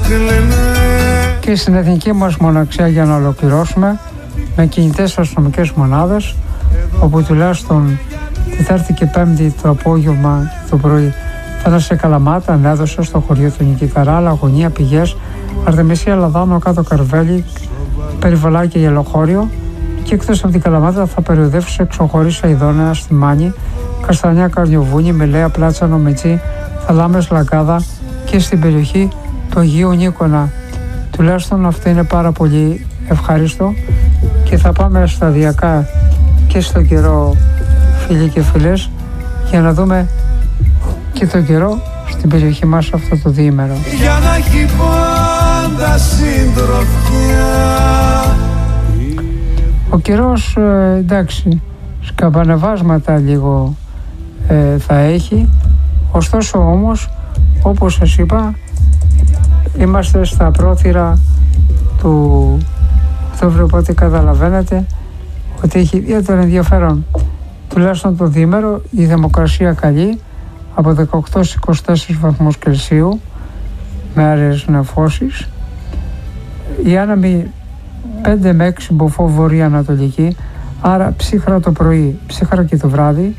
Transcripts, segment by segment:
Και στην εθνική μας μοναξιά, για να ολοκληρώσουμε, με κινητές αστυνομικές μονάδες, όπου τουλάχιστον Τετάρτη και Πέμπτη το απόγευμα και το πρωί θα είναι σε Καλαμάτα, ανέδωσε στο χωριό του Νικηταρά, Λαγωνία, Πηγές, Αρτεμισία, Λαδάνο, Κάτω Καρβέλη, Περιβολάκι, Γελοχώριο, και εκτός από την Καλαμάτα θα περιοδεύσει σε Εξοχώρησα, Ιδώνεα, Στιμάνη, Καστανιά, Καρδιοβούνη, Μελέα, Πλάτσανο, Μητσί, Θαλάμες, Λαγκάδα και στην περιοχή του Αγίου Νίκονα. Τουλάχιστον αυτό είναι πάρα πολύ ευχάριστο και θα πάμε σταδιακά και στον καιρό, φίλοι και φίλες, για να δούμε και τον καιρό στην περιοχή μας αυτό το διήμερο. Για να έχει πάντα συντροφιά. Ο καιρός, εντάξει, σκαμπανεβάσματα λίγο θα έχει, ωστόσο όμως, όπως σας είπα, είμαστε στα πρόθυρα του Οκτώβριου, οπότε καταλαβαίνετε ότι έχει ιδιαίτερο ενδιαφέρον τουλάχιστον το διήμερο η θερμοκρασία καλή από 18-24 βαθμούς Κελσίου με άραιες νεφώσεις, η άνεμη 5 με 6 μποφό βορειοανατολική, άρα ψύχρα το πρωί, ψύχρα και το βράδυ,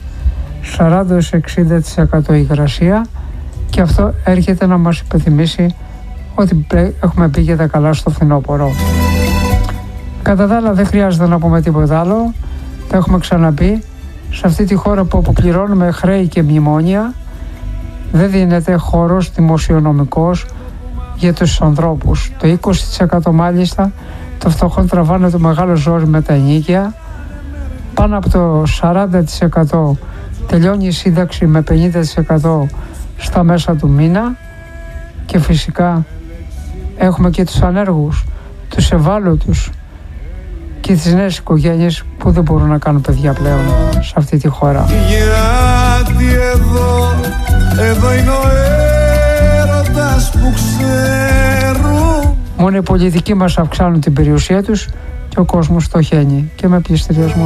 40-60% υγρασία, και αυτό έρχεται να μας υπενθυμίσει ότι έχουμε μπει και τα καλά στο φθινόπωρο. Κατά τα άλλα δεν χρειάζεται να πούμε τίποτα άλλο, τα έχουμε ξαναπεί, σε αυτή τη χώρα που αποπληρώνουμε χρέη και μνημόνια δεν δίνεται χώρος δημοσιονομικός για τους ανθρώπους. Το 20% μάλιστα το φτωχόν τραβάνε το μεγάλο ζόρι με τα ενοίκια, πάνω από το 40% τελειώνει η σύνταξη με 50% στα μέσα του μήνα, και φυσικά έχουμε και τους ανέργους, τους ευάλωτους και τις νέες οικογένειες που δεν μπορούν να κάνουν παιδιά πλέον σε αυτή τη χώρα. Γιατί εδώ είναι ο έρωτας που ξέρουν. Μόνο οι πολιτικοί μας αυξάνουν την περιουσία τους και ο κόσμος στοχαίνει και με πληστηριασμό.